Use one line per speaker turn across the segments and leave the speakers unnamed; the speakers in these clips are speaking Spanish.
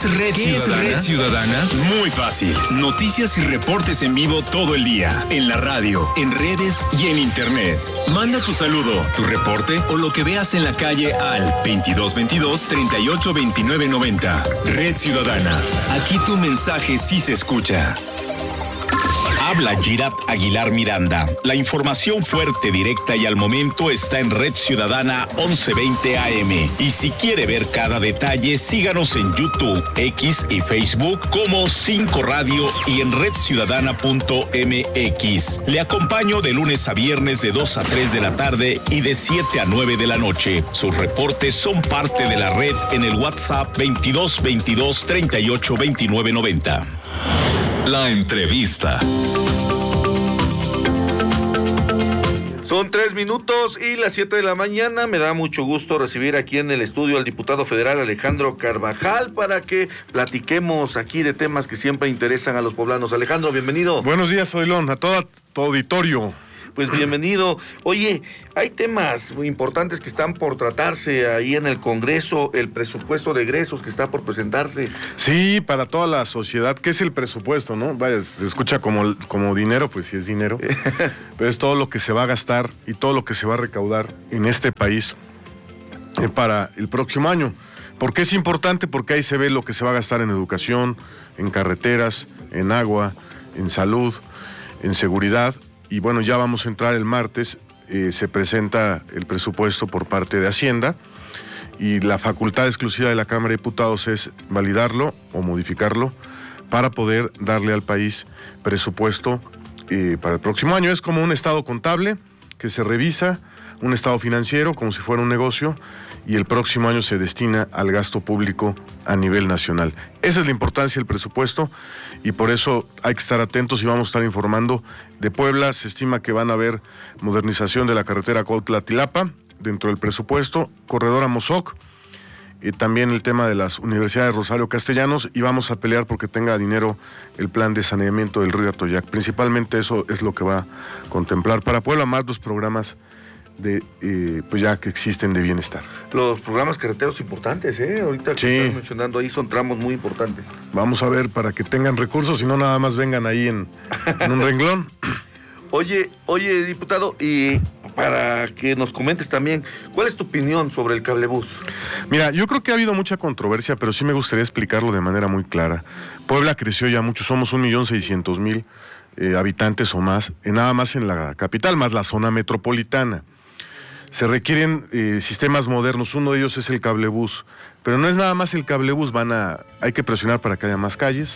es Red Ciudadana? Muy fácil. Noticias y reportes en vivo todo el día. En la radio, en redes y en internet. Manda tu saludo, tu reporte o lo que veas en la calle al 2222 38 29 90. Red Ciudadana. Aquí tu mensaje sí se escucha.
Habla Girat Aguilar Miranda. La información fuerte, directa y al momento está en Red Ciudadana 1120 AM. Y si quiere ver cada detalle, síganos en YouTube, X y Facebook como 5 Radio y en redciudadana.mx. Le acompaño de lunes a viernes de 2 a 3 de la tarde y de 7 a 9 de la noche. Sus reportes son parte de la red en el WhatsApp 2222 38 29 90.
La entrevista.
Son 3 minutos y las 7 de la mañana. Me da mucho gusto recibir aquí en el estudio al diputado federal Alejandro Carvajal para que platiquemos aquí de temas que siempre interesan a los poblanos. Alejandro, bienvenido.
Buenos días, Oilón, a todo tu auditorio.
Pues bienvenido. Oye, hay temas muy importantes que están por tratarse ahí en el Congreso, el presupuesto de egresos que está por presentarse.
Sí, para toda la sociedad. ¿Qué es el presupuesto, no? Vaya, se escucha como dinero, pues sí es dinero, pero es todo lo que se va a gastar y todo lo que se va a recaudar en este país para el próximo año. ¿Por qué es importante? Porque ahí se ve lo que se va a gastar en educación, en carreteras, en agua, en salud, en seguridad. Y bueno, ya vamos a entrar el martes, se presenta el presupuesto por parte de Hacienda y la facultad exclusiva de la Cámara de Diputados es validarlo o modificarlo para poder darle al país presupuesto para el próximo año. Es como un estado contable que se revisa, un estado financiero como si fuera un negocio, y el próximo año se destina al gasto público a nivel nacional. Esa es la importancia del presupuesto y por eso hay que estar atentos y vamos a estar informando. De Puebla se estima que van a haber modernización de la carretera Cuautla-Tilapa dentro del presupuesto, corredor a Mozoc, y también el tema de las universidades Rosario Castellanos, y vamos a pelear porque tenga dinero el plan de saneamiento del río Atoyac. Principalmente eso es lo que va a contemplar para Puebla, más los programas pues ya que existen de bienestar.
Los programas carreteros importantes, ahorita que están mencionando ahí son tramos muy importantes.
Vamos a ver para que tengan recursos y no nada más vengan ahí en un renglón.
Oye, diputado, y para que nos comentes también, ¿cuál es tu opinión sobre el cablebús?
Mira, yo creo que ha habido mucha controversia, pero sí me gustaría explicarlo de manera muy clara. Puebla creció ya mucho, somos 1.600.000 habitantes o más, nada más en la capital, más la zona metropolitana. Se requieren sistemas modernos, uno de ellos es el cablebús, pero no es nada más el cablebús, hay que presionar para que haya más calles,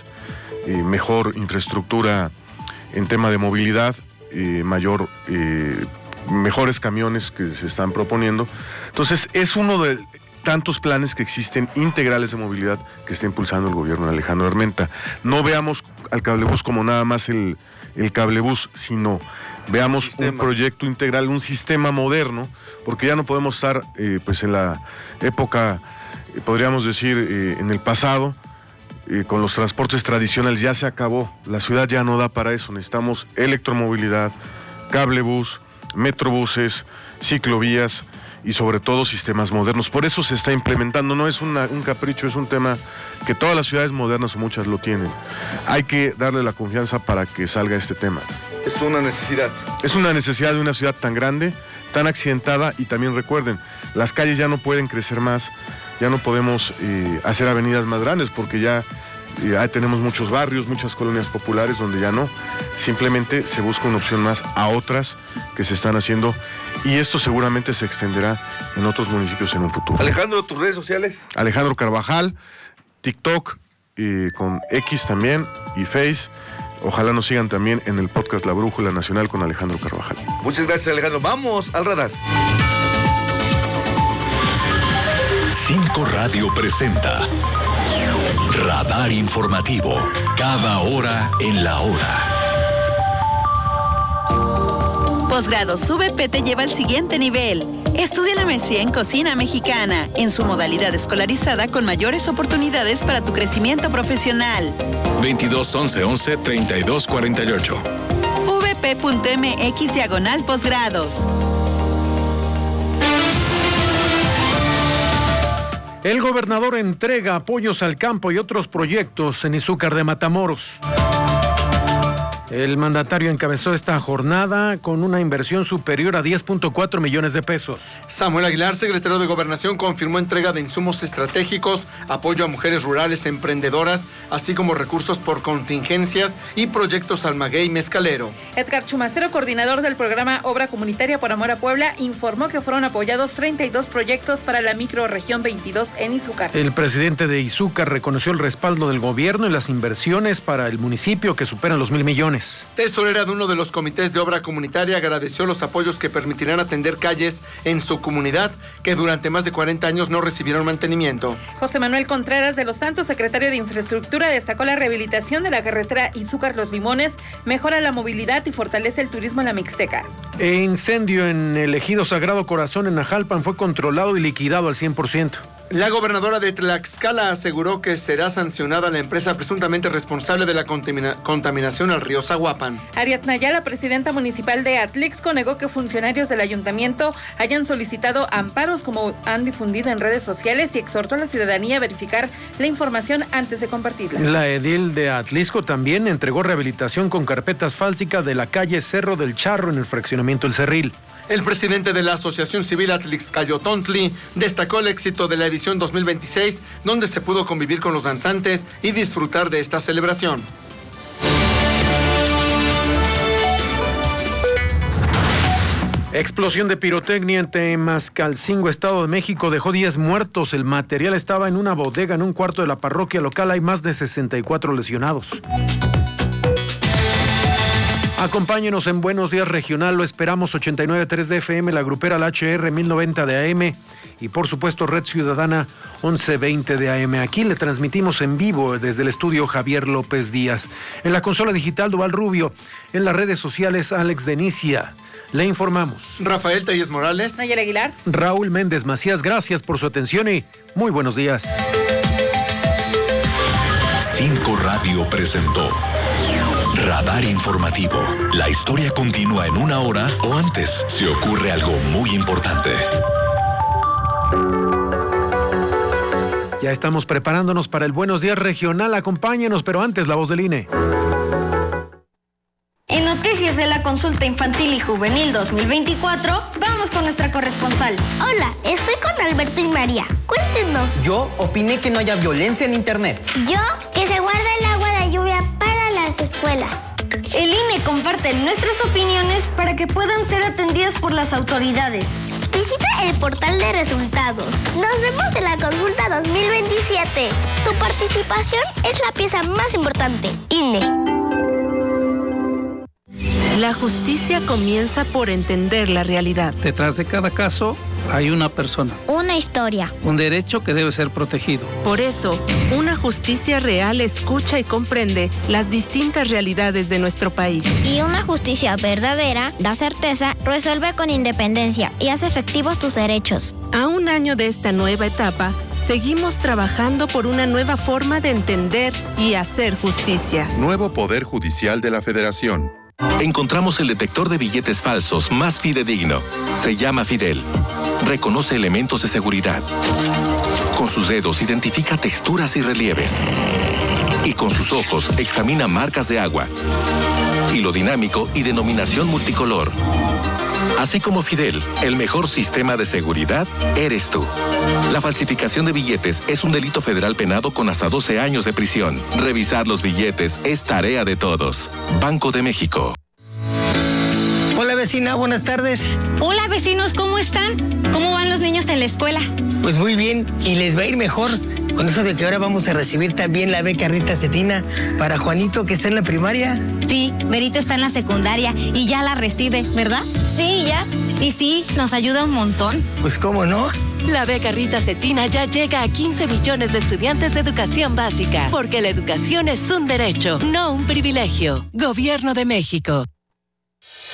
mejor infraestructura en tema de movilidad, mejores camiones que se están proponiendo. Entonces es uno de tantos planes que existen integrales de movilidad que está impulsando el gobierno de Alejandro Armenta. No veamos al cablebús como nada más el cablebús, sino veamos un proyecto integral, un sistema moderno, porque ya no podemos estar pues en la época, podríamos decir, en el pasado, con los transportes tradicionales. Ya se acabó, la ciudad ya no da para eso, necesitamos electromovilidad, cablebús, metrobuses, ciclovías y sobre todo sistemas modernos. Por eso se está implementando, no es un capricho, es un tema que todas las ciudades modernas o muchas lo tienen. Hay que darle la confianza para que salga este tema.
Es una necesidad.
Es una necesidad de una ciudad tan grande, tan accidentada, y también recuerden, las calles ya no pueden crecer más, ya no podemos hacer avenidas más grandes porque ya tenemos muchos barrios, muchas colonias populares donde ya no, simplemente se busca una opción más a otras que se están haciendo y esto seguramente se extenderá en otros municipios en un futuro.
Alejandro, ¿tus redes sociales?
Alejandro Carvajal, TikTok, con X también y Face. Ojalá nos sigan también en el podcast La Brújula Nacional con Alejandro Carvajal.
Muchas gracias, Alejandro. Vamos al radar.
5 Radio presenta Radar Informativo, cada hora en la hora.
Posgrado SUBEP te lleva al siguiente nivel. Estudia la maestría en cocina mexicana, en su modalidad escolarizada con mayores oportunidades para tu crecimiento profesional.
22 11 11 32 48.
vp.mx/posgrados.
El gobernador entrega apoyos al campo y otros proyectos en Izúcar de Matamoros. El mandatario encabezó esta jornada con una inversión superior a 10.4 millones de pesos.
Samuel Aguilar, secretario de Gobernación, confirmó entrega de insumos estratégicos, apoyo a mujeres rurales emprendedoras, así como recursos por contingencias y proyectos Almaguey Mezcalero.
Edgar Chumacero, coordinador del programa Obra Comunitaria por Amor a Puebla, informó que fueron apoyados 32 proyectos para la microrregión 22 en Izúcar.
El presidente de Izúcar reconoció el respaldo del gobierno y las inversiones para el municipio que superan los 1,000 millones.
Tesorera de uno de los comités de obra comunitaria agradeció los apoyos que permitirán atender calles en su comunidad que durante más de 40 años no recibieron mantenimiento.
José Manuel Contreras de los Santos, secretario de Infraestructura, destacó la rehabilitación de la carretera Izúcar Los Limones, mejora la movilidad y fortalece el turismo en la Mixteca.
El incendio en el ejido Sagrado Corazón en Najalpan fue controlado y liquidado al 100%.
La gobernadora de Tlaxcala aseguró que será sancionada la empresa presuntamente responsable de la contaminación al río Zaguapan.
Ariadna Ayala, presidenta municipal de Atlixco, negó que funcionarios del ayuntamiento hayan solicitado amparos como han difundido en redes sociales y exhortó a la ciudadanía a verificar la información antes de compartirla.
La edil de Atlixco también entregó rehabilitación con carpeta asfáltica de la calle Cerro del Charro en el fraccionamiento El Cerril.
El presidente de la Asociación Civil Atlixcayotontli destacó el éxito de la edición 2026, donde se pudo convivir con los danzantes y disfrutar de esta celebración.
Explosión de pirotecnia en Temascalcingo, Estado de México, dejó 10 muertos. El material estaba en una bodega en un cuarto de la parroquia local. Hay más de 64 lesionados. Acompáñenos en Buenos Días Regional, lo esperamos 89.3 de FM, la grupera la HR 1090 de AM y por supuesto Red Ciudadana 1120 de AM. Aquí le transmitimos en vivo desde el estudio Javier López Díaz. En la consola digital Duval Rubio, en las redes sociales Alex Denicia. Le informamos.
Rafael Telles Morales.
Nayel Aguilar.
Raúl Méndez Macías, gracias por su atención y muy buenos días.
5 Radio presentó Radar Informativo. La historia continúa en 1 hora o antes si ocurre algo muy importante.
Ya estamos preparándonos para el Buenos Días Regional. Acompáñenos, pero antes la voz del INE.
En Noticias de la Consulta Infantil y Juvenil 2024, vamos con nuestra corresponsal.
Hola, estoy con Alberto y María. Cuéntenos.
Yo opiné que no haya violencia en Internet.
Yo, que se guarda el agua de lluvia para las escuelas.
El INE comparte nuestras opiniones para que puedan ser atendidas por las autoridades.
Visita el portal de resultados. Nos vemos en la consulta 2027. Tu participación es la pieza más importante. INE.
La justicia comienza por entender la realidad.
Detrás de cada caso hay una persona.
Una historia.
Un derecho que debe ser protegido.
Por eso, una justicia real escucha y comprende las distintas realidades de nuestro país.
Y una justicia verdadera da certeza, resuelve con independencia y hace efectivos tus derechos.
A 1 año de esta nueva etapa, seguimos trabajando por una nueva forma de entender y hacer justicia.
Nuevo Poder Judicial de la Federación.
Encontramos el detector de billetes falsos más fidedigno. Se llama Fidel. Reconoce elementos de seguridad. Con sus dedos identifica texturas y relieves. Y con sus ojos examina marcas de agua. Hilo dinámico y denominación multicolor. Así como Fidel, el mejor sistema de seguridad eres tú. La falsificación de billetes es un delito federal penado con hasta 12 años de prisión. Revisar los billetes es tarea de todos. Banco de México.
Hola vecina, buenas tardes.
Hola vecinos, ¿cómo están? ¿Cómo van los niños en la escuela?
Pues muy bien, y les va a ir mejor. Con eso de que ahora vamos a recibir también la beca Rita Cetina para Juanito que está en la primaria.
Sí, Berito está en la secundaria y ya la recibe, ¿verdad?
Sí, ya.
Y sí, nos ayuda un montón.
Pues cómo no.
La beca Rita Cetina ya llega a 15 millones de estudiantes de educación básica, porque la educación es un derecho, no un privilegio. Gobierno de México.